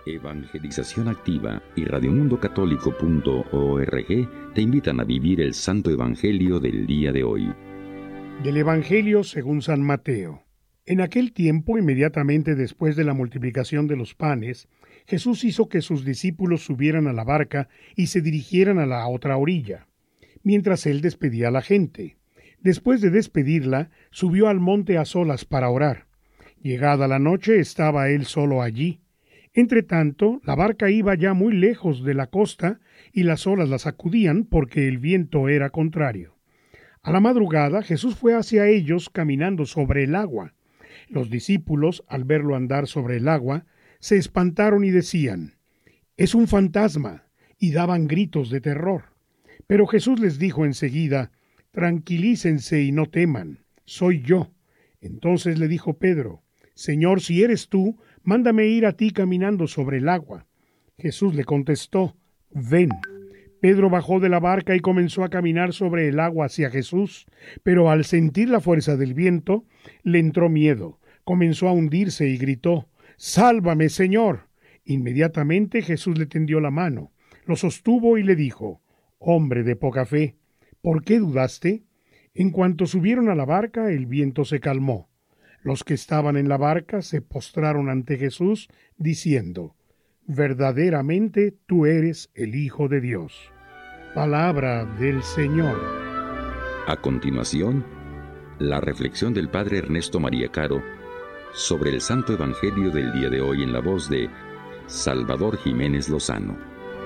Evangelización Activa y radiomundocatólico.org te invitan a vivir el Santo Evangelio del día de hoy. Del Evangelio según San Mateo. En aquel tiempo, inmediatamente después de la multiplicación de los panes, Jesús hizo que sus discípulos subieran a la barca y se dirigieran a la otra orilla, mientras él despedía a la gente. Después de despedirla, subió al monte a solas para orar. Llegada la noche, estaba él solo allí. Entretanto, la barca iba ya muy lejos de la costa y las olas la sacudían porque el viento era contrario. A la madrugada, Jesús fue hacia ellos caminando sobre el agua. Los discípulos, al verlo andar sobre el agua, se espantaron y decían: «Es un fantasma», y daban gritos de terror. Pero Jesús les dijo enseguida: «Tranquilícense y no teman, soy yo». Entonces le dijo Pedro: «Señor, si eres tú, mándame ir a ti caminando sobre el agua». Jesús le contestó: «Ven». Pedro bajó de la barca y comenzó a caminar sobre el agua hacia Jesús, pero al sentir la fuerza del viento, le entró miedo, comenzó a hundirse y gritó: «¡Sálvame, Señor!». Inmediatamente Jesús le tendió la mano, lo sostuvo y le dijo: «Hombre de poca fe, ¿por qué dudaste?». En cuanto subieron a la barca, el viento se calmó. Los que estaban en la barca se postraron ante Jesús, diciendo: «Verdaderamente tú eres el Hijo de Dios». Palabra del Señor. A continuación, la reflexión del Padre Ernesto María Caro sobre el Santo Evangelio del día de hoy en la voz de Salvador Jiménez Lozano.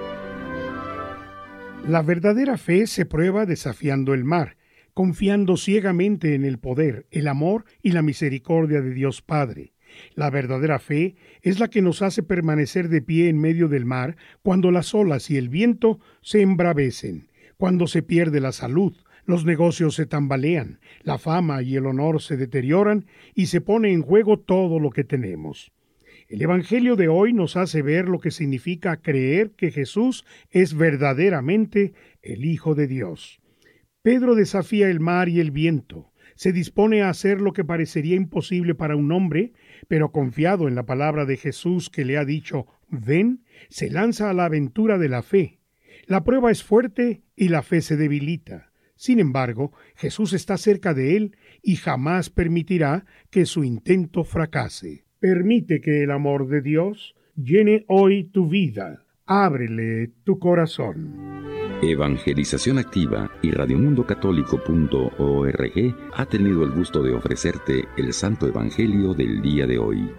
La verdadera fe se prueba desafiando el mar, confiando ciegamente en el poder, el amor y la misericordia de Dios Padre. La verdadera fe es la que nos hace permanecer de pie en medio del mar cuando las olas y el viento se embravecen, cuando se pierde la salud, los negocios se tambalean, la fama y el honor se deterioran y se pone en juego todo lo que tenemos. El Evangelio de hoy nos hace ver lo que significa creer que Jesús es verdaderamente el Hijo de Dios. Pedro desafía el mar y el viento. Se dispone a hacer lo que parecería imposible para un hombre, pero confiado en la palabra de Jesús que le ha dicho: «Ven», se lanza a la aventura de la fe. La prueba es fuerte y la fe se debilita. Sin embargo, Jesús está cerca de él y jamás permitirá que su intento fracase. Permite que el amor de Dios llene hoy tu vida. Ábrele tu corazón. Evangelización Activa y radiomundocatólico.org ha tenido el gusto de ofrecerte el Santo Evangelio del día de hoy.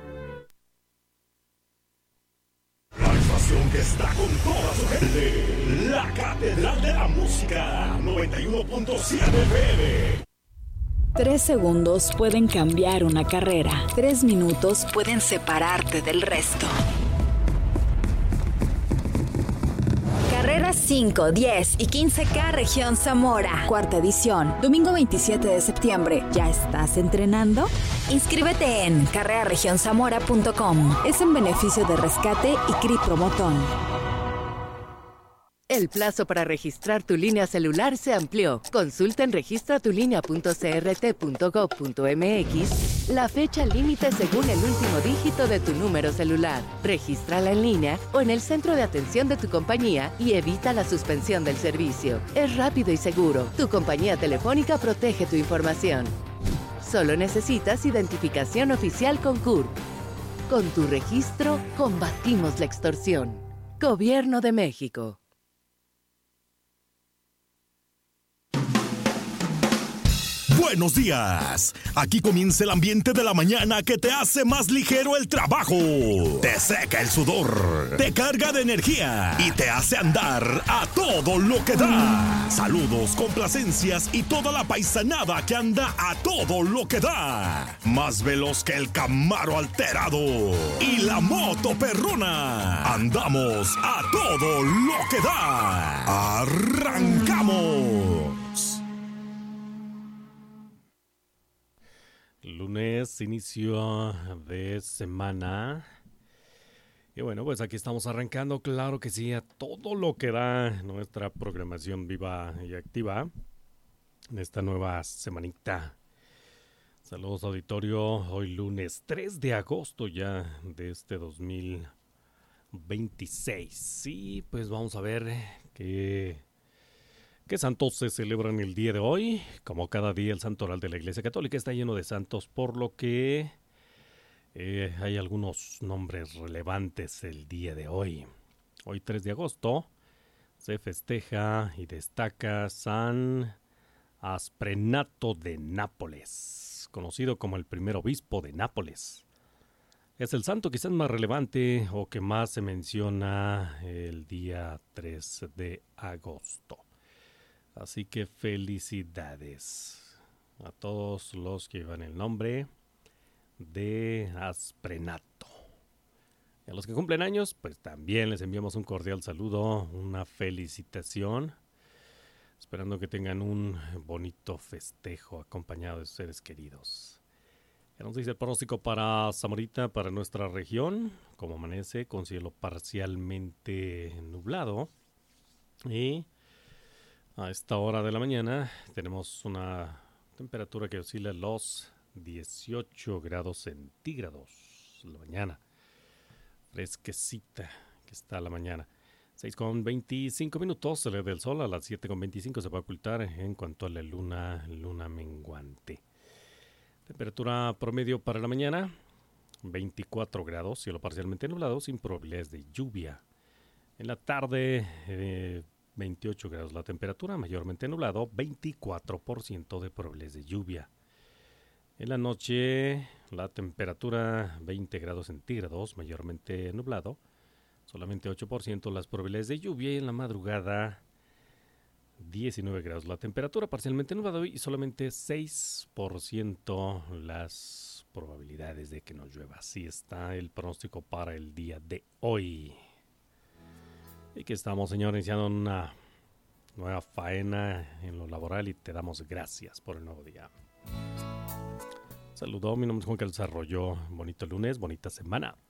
La estación que está con toda su gente, la Catedral de la Música, 91.7 FM. 3 segundos pueden cambiar una carrera. 3 minutos pueden separarte del resto. Carreras 5, 10 y 15K Región Zamora. Cuarta edición, domingo 27 de septiembre. ¿Ya estás entrenando? Inscríbete en carreraregionzamora.com. Es en beneficio de Rescate y CRI Promotón. El plazo para registrar tu línea celular se amplió. Consulta en registratulinea.crt.gov.mx la fecha límite según el último dígito de tu número celular. Regístrala en línea o en el centro de atención de tu compañía y evita la suspensión del servicio. Es rápido y seguro. Tu compañía telefónica protege tu información. Solo necesitas identificación oficial con CURP. Con tu registro, combatimos la extorsión. Gobierno de México. Buenos días. Aquí comienza el ambiente de la mañana que te hace más ligero el trabajo. Te seca el sudor, te carga de energía y te hace andar a todo lo que da. Saludos, complacencias y toda la paisanada que anda a todo lo que da. Más veloz que el Camaro alterado y la moto perrona. Andamos a todo lo que da. ¡Arrancamos! Lunes, inicio de semana. Y bueno, pues aquí estamos arrancando, claro que sí, a todo lo que da nuestra programación viva y activa en esta nueva semanita. Saludos auditorio, hoy lunes 3 de agosto ya de este 2020. 26. Sí, pues vamos a ver qué santos se celebran el día de hoy. Como cada día, el santoral de la Iglesia Católica está lleno de santos, por lo que hay algunos nombres relevantes el día de hoy. Hoy 3 de agosto se festeja y destaca San Asprenato de Nápoles, conocido como el primer obispo de Nápoles. Es el santo quizás más relevante o que más se menciona el día 3 de agosto. Así que felicidades a todos los que llevan el nombre de Asprenato. Y a los que cumplen años, pues también les enviamos un cordial saludo, una felicitación. Esperando que tengan un bonito festejo acompañado de sus seres queridos. Ya nos dice el pronóstico para Zamorita, para nuestra región. Como amanece, con cielo parcialmente nublado. Y a esta hora de la mañana tenemos una temperatura que oscila los 18 grados centígrados. La mañana. Fresquecita que está la mañana. 6:25 se le da el sol, a las 7:25 se va a ocultar en cuanto a la luna menguante. Temperatura promedio para la mañana, 24 grados, cielo parcialmente nublado, sin probabilidades de lluvia. En la tarde, 28 grados la temperatura, mayormente nublado, 24% de probabilidades de lluvia. En la noche, la temperatura, 20 grados centígrados, mayormente nublado, solamente 8% las probabilidades de lluvia, y en la madrugada 19 grados la temperatura, parcialmente nublado y solamente 6% las probabilidades de que nos llueva. Así está el pronóstico para el día de hoy. Y que estamos, señor, iniciando una nueva faena en lo laboral y te damos gracias por el nuevo día. Saludos, mi nombre es Juan Carlos Arroyo. Bonito lunes, bonita semana.